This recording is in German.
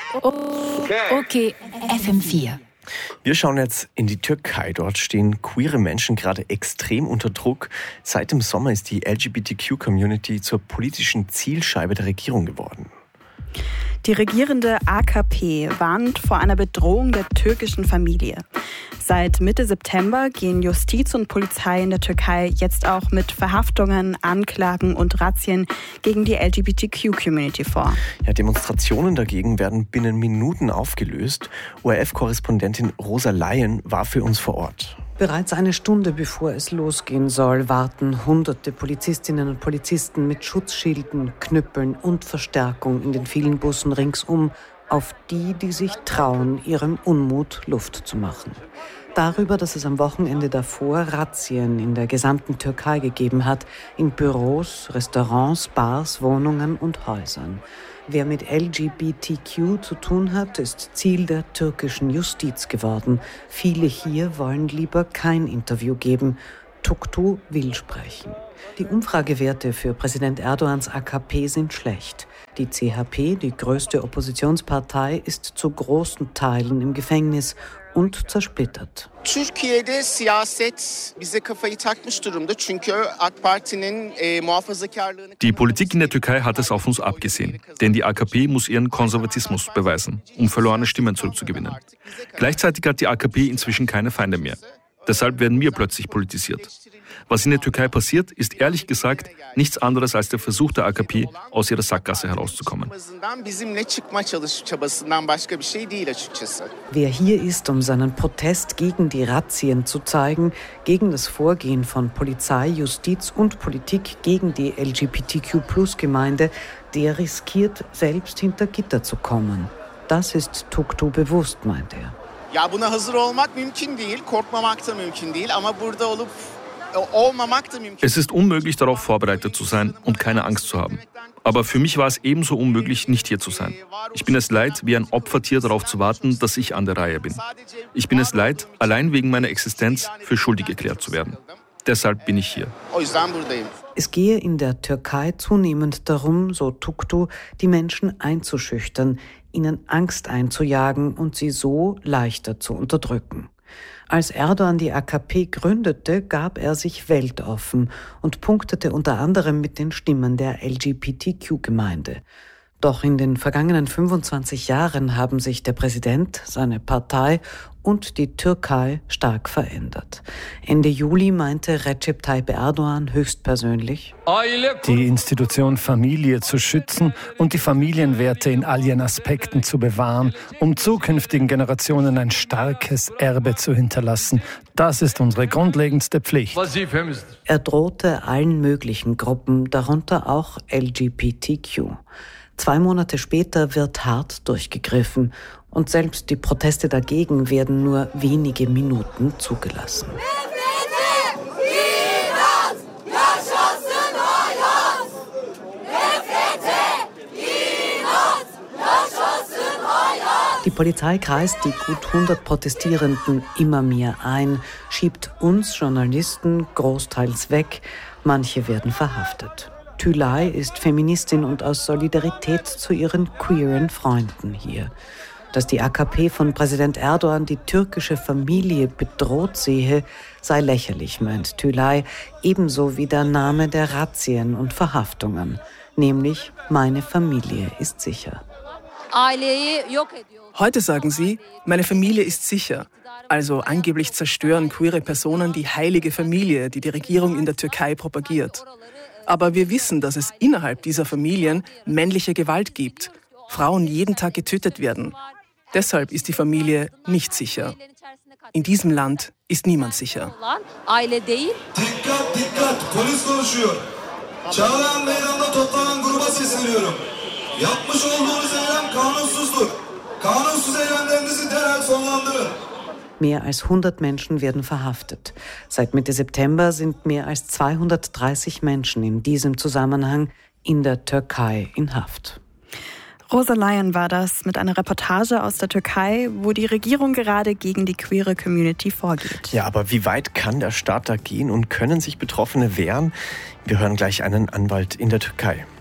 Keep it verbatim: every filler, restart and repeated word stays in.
Okay, F M vier. Wir schauen jetzt in die Türkei. Dort stehen queere Menschen gerade extrem unter Druck. Seit dem Sommer ist die L G B T Q-Community zur politischen Zielscheibe der Regierung geworden. Die regierende A K P warnt vor einer Bedrohung der türkischen Familie. Seit Mitte September gehen Justiz und Polizei in der Türkei jetzt auch mit Verhaftungen, Anklagen und Razzien gegen die L G B T Q-Community vor. Ja, Demonstrationen dagegen werden binnen Minuten aufgelöst. O R F-Korrespondentin Rosa Laien war für uns vor Ort. Bereits eine Stunde bevor es losgehen soll, warten hunderte Polizistinnen und Polizisten mit Schutzschilden, Knüppeln und Verstärkung in den vielen Bussen ringsum auf die, die sich trauen, ihrem Unmut Luft zu machen. Darüber, dass es am Wochenende davor Razzien in der gesamten Türkei gegeben hat, in Büros, Restaurants, Bars, Wohnungen und Häusern. Wer mit L G B T Q zu tun hat, ist Ziel der türkischen Justiz geworden. Viele hier wollen lieber kein Interview geben. Tuktu will sprechen. Die Umfragewerte für Präsident Erdogans A K P sind schlecht. Die C H P, die größte Oppositionspartei, ist zu großen Teilen im Gefängnis und zersplittert. Türkiye'de siyaset bize kafayı takmış durumda çünkü AK Parti'nin muhafazakarlığını. Die Politik in der Türkei hat es auf uns abgesehen, denn die A K P muss ihren Konservatismus beweisen, um verlorene Stimmen zurückzugewinnen. Gleichzeitig hat die A K P inzwischen keine Feinde mehr. Deshalb werden wir plötzlich politisiert. Was in der Türkei passiert, ist ehrlich gesagt nichts anderes als der Versuch der A K P, aus ihrer Sackgasse herauszukommen. Wer hier ist, um seinen Protest gegen die Razzien zu zeigen, gegen das Vorgehen von Polizei, Justiz und Politik gegen die L G B T Q Plus Gemeinde, der riskiert, selbst hinter Gitter zu kommen. Das ist Tuktu bewusst, meint er. Ya buna hazır olmak mümkün değil, korkmamak da mümkün değil ama burada olup olmamak da mümkün. Es ist unmöglich, darauf vorbereitet zu sein und keine Angst zu haben. Aber für mich war es ebenso unmöglich, nicht hier zu sein. Ich bin es leid, wie ein Opfertier darauf zu warten, dass ich an der Reihe bin. Ich bin es leid, allein wegen meiner Existenz für schuldig erklärt zu werden. Deshalb bin ich hier. Es gehe in der Türkei zunehmend darum, so Tuktu, die Menschen einzuschüchtern, ihnen Angst einzujagen und sie so leichter zu unterdrücken. Als Erdogan die A K P gründete, gab er sich weltoffen und punktete unter anderem mit den Stimmen der L G B T Q-Gemeinde. Doch in den vergangenen fünfundzwanzig Jahren haben sich der Präsident, seine Partei und die Türkei stark verändert. Ende Juli meinte Recep Tayyip Erdogan höchstpersönlich: Die Institution Familie zu schützen und die Familienwerte in all ihren Aspekten zu bewahren, um zukünftigen Generationen ein starkes Erbe zu hinterlassen. Das ist unsere grundlegendste Pflicht. Er drohte allen möglichen Gruppen, darunter auch L G B T Q. Zwei Monate später wird hart durchgegriffen und selbst die Proteste dagegen werden nur wenige Minuten zugelassen. Die Polizei kreist die gut hundert Protestierenden immer mehr ein, schiebt uns Journalisten großteils weg, manche werden verhaftet. Tülay ist Feministin und aus Solidarität zu ihren queeren Freunden hier. Dass die A K P von Präsident Erdogan die türkische Familie bedroht sehe, sei lächerlich, meint Tülay, ebenso wie der Name der Razzien und Verhaftungen, nämlich meine Familie ist sicher. Heute sagen sie, meine Familie ist sicher. Also angeblich zerstören queere Personen die heilige Familie, die die Regierung in der Türkei propagiert. Aber wir wissen, dass es innerhalb dieser Familien männliche Gewalt gibt, Frauen jeden Tag getötet werden. Deshalb ist die Familie nicht sicher. In diesem Land ist niemand sicher. Dikkat, dikkat, polis konuşuyor. Çağlayan meydanda toplanan gruba sesleniyorum. Yapmış olduğunuz eylem kanunsuzdur. Kanunsuz eylemlerinizi derhal sonlandırın. Mehr als hundert Menschen werden verhaftet. Seit Mitte September sind mehr als zweihundertdreißig Menschen in diesem Zusammenhang in der Türkei in Haft. Rosa Laien war das mit einer Reportage aus der Türkei, wo die Regierung gerade gegen die queere Community vorgeht. Ja, aber wie weit kann der Staat da gehen und können sich Betroffene wehren? Wir hören gleich einen Anwalt in der Türkei.